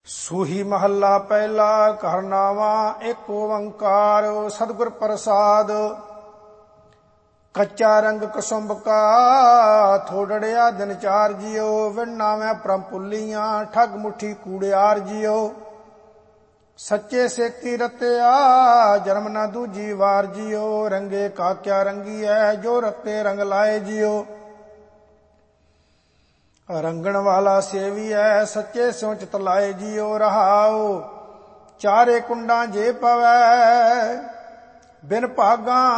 ਸੂਹੀ ਮਹੱਲਾ ਪਹਿਲਾ। ਘਰ ਨਾਵਾਂ ਏਕ ਓੰਕਾਰ ਸਤਿਗੁਰ ਪ੍ਰਸਾਦ। ਕੱਚਾ ਰੰਗ ਕਸੁੰਭ ਕਾ ਥੋੜੜਿਆ ਦਿਨ ਚਾਰ ਜਿਉ। ਵਿਣ ਨਾਵੇਂ ਪ੍ਰਮ ਪੁੱਲੀਆਂ ਠੱਗ ਮੁੱਠੀ ਕੂੜਿਆਰ ਜਿਉ। ਸੱਚੇ ਸੇਤੀ ਰਤਿਆ ਜਨਮ ਨਾ ਦੂਜੀ ਵਾਰ ਜਿਉ। ਰੰਗੇ ਕਾ ਕਿਆ ਰੰਗੀਐ ਜੋ ਰਤੇ ਰੰਗ ਲਾਏ ਜਿਉ। ਰੰਗਣ ਵਾਲਾ ਸੇਵੀਐ ਸੱਚੇ ਸਿਉ ਚਿਤ ਲਾਏ ਜਿਉ। ਰਹਾਉ ਚਾਰੇ ਕੁੰਡਾਂ ਜੇ ਪਵੈ ਬਿਨ ਭਾਗਾਂ